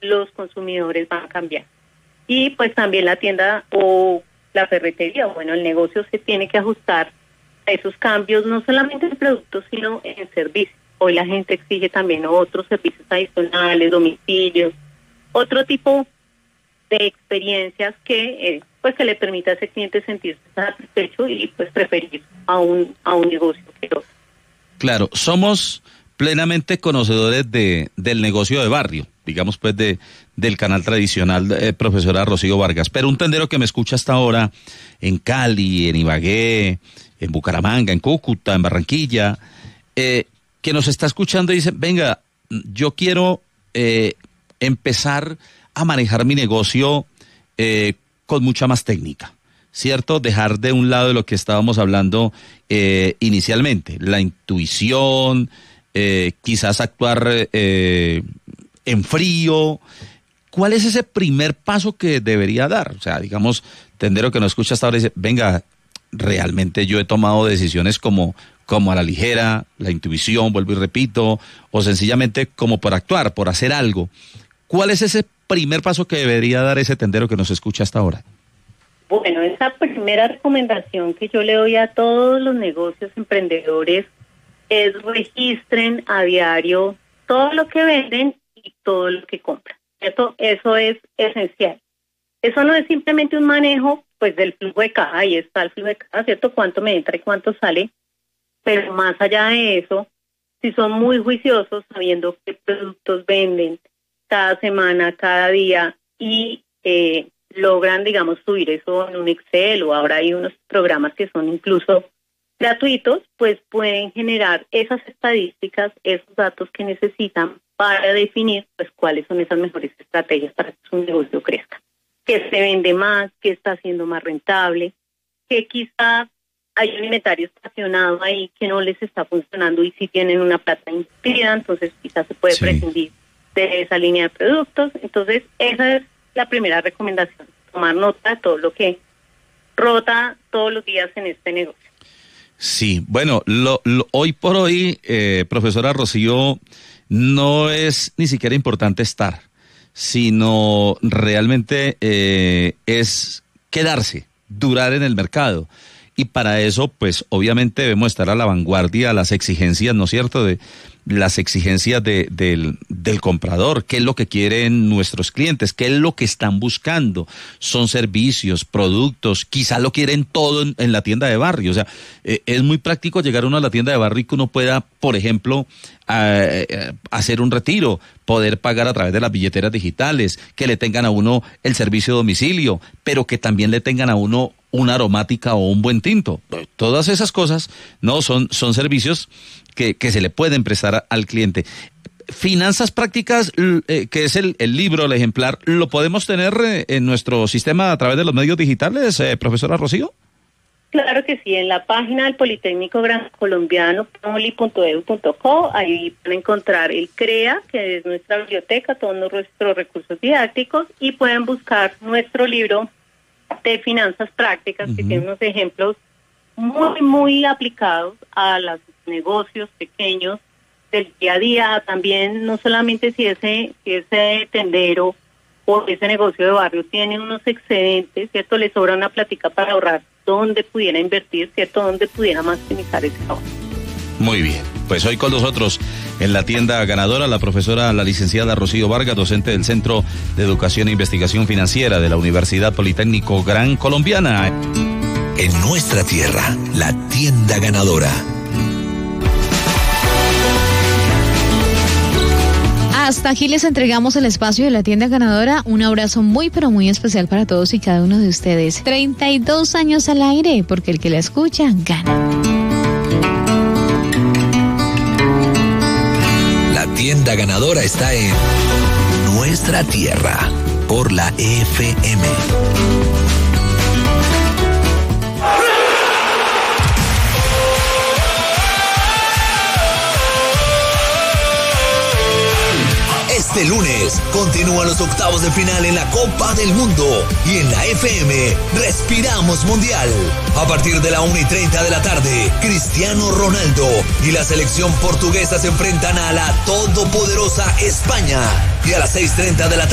los consumidores van a cambiar. Y pues también la tienda o la ferretería, bueno, el negocio se tiene que ajustar a esos cambios, no solamente en productos, sino en servicios. Hoy la gente exige también otros servicios adicionales, domicilios, otro tipo de experiencias que pues que le permita a ese cliente sentirse satisfecho y pues preferir a un negocio que otro. Claro, somos plenamente conocedores del negocio de barrio, digamos pues del canal tradicional, profesora Rocío Vargas, pero un tendero que me escucha hasta ahora en Cali, en Ibagué, en Bucaramanga, en Cúcuta, en Barranquilla, que nos está escuchando y dice, venga, yo quiero empezar a manejar mi negocio con mucha más técnica, ¿cierto? Dejar de un lado de lo que estábamos hablando inicialmente, la intuición, quizás actuar en frío. ¿Cuál es ese primer paso que debería dar? O sea, digamos, tendero que nos escucha hasta ahora dice, venga, realmente yo he tomado decisiones como a la ligera, la intuición, vuelvo y repito, o sencillamente como por actuar, por hacer algo. ¿Cuál es ese primer paso que debería dar ese tendero que nos escucha hasta ahora? Bueno, esa primera recomendación que yo le doy a todos los negocios emprendedores es registren a diario todo lo que venden y todo lo que compran, ¿cierto? Eso es esencial. Eso no es simplemente un manejo pues del flujo de caja, ahí está el flujo de caja, ¿cierto? Cuánto me entra y cuánto sale, pero más allá de eso, si son muy juiciosos sabiendo qué productos venden cada semana, cada día y logran, digamos, subir eso en un Excel o ahora hay unos programas que son incluso gratuitos, pues pueden generar esas estadísticas, esos datos que necesitan para definir pues cuáles son esas mejores estrategias para que su negocio crezca. ¿Qué se vende más? ¿Qué está siendo más rentable? ¿Qué quizá hay un inventario estacionado ahí que no les está funcionando y si tienen una plata invertida, entonces quizás se puede prescindir de esa línea de productos? Entonces esa es la primera recomendación, tomar nota de todo lo que rota todos los días en este negocio. Sí, bueno, hoy por hoy, profesora Rocío, no es ni siquiera importante estar, sino realmente es quedarse, durar en el mercado. Y para eso, pues, obviamente debemos estar a la vanguardia de las exigencias, ¿no es cierto?, de las exigencias del comprador, qué es lo que quieren nuestros clientes, qué es lo que están buscando, son servicios, productos, quizá lo quieren todo en la tienda de barrio. O sea, es muy práctico llegar uno a la tienda de barrio y que uno pueda, por ejemplo, hacer un retiro, poder pagar a través de las billeteras digitales, que le tengan a uno el servicio de domicilio, pero que también le tengan a uno una aromática o un buen tinto. Todas esas cosas no son servicios que se le pueden prestar al cliente. Finanzas prácticas, que es el libro, el ejemplar, ¿lo podemos tener en nuestro sistema a través de los medios digitales, profesora Rocío? Claro que sí, en la página del Politécnico Gran Colombiano, poli.edu.co, ahí van a encontrar el CREA, que es nuestra biblioteca, todos nuestros recursos didácticos, y pueden buscar nuestro libro de finanzas prácticas, que tiene unos ejemplos muy, muy aplicados a los negocios pequeños del día a día. También no solamente si ese tendero o ese negocio de barrio tiene unos excedentes, ¿cierto? Le sobra una plática para ahorrar, dónde pudiera invertir, ¿cierto? Dónde pudiera maximizar ese ahorro. Muy bien, pues hoy con nosotros en la tienda ganadora la profesora, la licenciada Rocío Vargas, docente del Centro de Educación e Investigación Financiera de la Universidad Politécnico Gran Colombiana. En nuestra tierra, la tienda ganadora. Hasta aquí les entregamos el espacio de la tienda ganadora. Un abrazo muy pero muy especial para todos y cada uno de ustedes. 32 años al aire, porque el que la escucha gana. La tienda ganadora está en nuestra tierra por la FM. Este lunes continúan los octavos de final en la Copa del Mundo y en la FM respiramos mundial. A partir de la 1:30 de la tarde, Cristiano Ronaldo y la selección portuguesa se enfrentan a la todopoderosa España. Y a las 6:30 de la tarde,